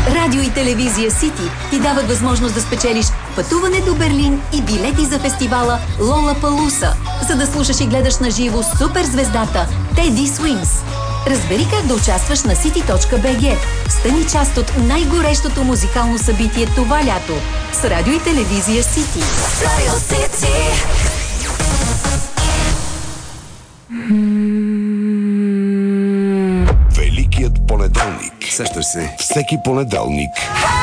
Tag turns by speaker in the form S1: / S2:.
S1: Радио и телевизия Сити ти дават възможност да спечелиш пътуване до Берлин и билети за фестивала Лолапалуса, за да слушаш и гледаш на живо суперзвездата Теди Свинкс. Разбери как да участваш на city.bg. Стани част от най-горещото музикално събитие това лято с радио и телевизия Сити.
S2: Радио Сити.
S3: Великият понеделник. Сещаш се, всеки понеделник